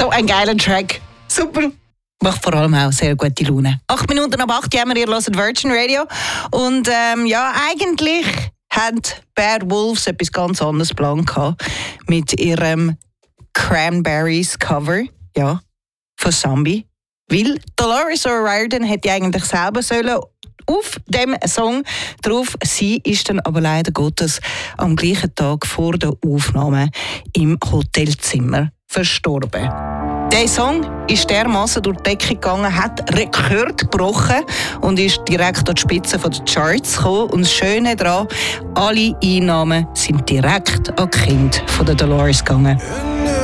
So ein geiler Track. Super. Macht vor allem auch sehr gute Laune. 8 Minuten ab 8 haben wir, ihr hört Virgin Radio. Und eigentlich hat Bad Wolves etwas ganz anderes geplant mit ihrem Cranberries Cover von Zombie. Weil Dolores O'Riordan hätte eigentlich selber sollen auf dem Song drauf sein, ist dann aber leider Gottes am gleichen Tag vor der Aufnahme im Hotelzimmer verstorben. Der Song ist dermassen durch die Decke gegangen, hat Rekord gebrochen und ist direkt an die Spitze der Charts gekommen. Und das Schöne daran, alle Einnahmen sind direkt an die Kinder von der Dolores gegangen.